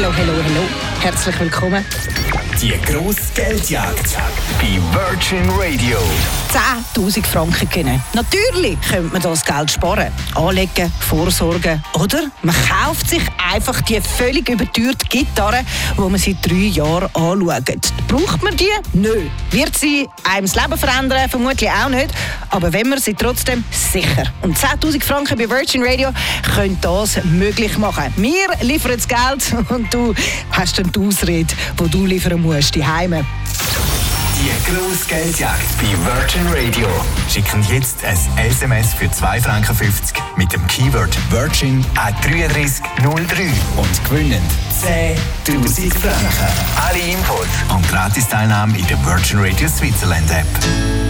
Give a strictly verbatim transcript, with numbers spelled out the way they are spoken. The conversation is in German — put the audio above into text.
Hello, hello, hello. Herzlich willkommen. Die grosse Geldjagd bei Virgin Radio. zehntausend Franken gewinnen. Natürlich könnte man das Geld sparen, anlegen, vorsorgen. Oder man kauft sich einfach die völlig überteuerte Gitarre, die man seit drei Jahren anschaut. Braucht man die? Nö. Wird sie einem das Leben verändern? Vermutlich auch nicht. Aber wenn man sie trotzdem, sicher. Und zehntausend Franken bei Virgin Radio können das möglich machen. Wir liefern das Geld und du hast dann die Ausrede, die du liefern musst, die Heime. Die grosse Geldjagd bei Virgin Radio. Schicken jetzt ein S M S für zwei Franken fünfzig mit dem Keyword Virgin an drei drei null drei und gewinnen zehntausend Franken. Alle Infos und Gratis-Teilnahme in der Virgin Radio Switzerland App.